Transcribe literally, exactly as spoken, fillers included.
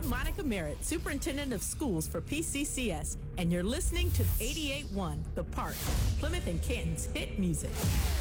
I'm Monica Merritt, Superintendent of Schools for P C C S, and you're listening to eighty-eight point one The Park, Plymouth and Canton's hit music.